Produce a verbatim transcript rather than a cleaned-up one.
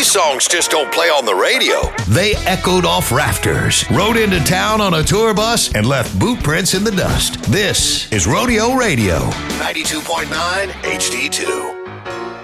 These songs just don't play on the radio. They echoed off rafters, rode into town on a tour bus, and left boot prints in the dust. This is Rodeo Radio, ninety-two point nine H D two.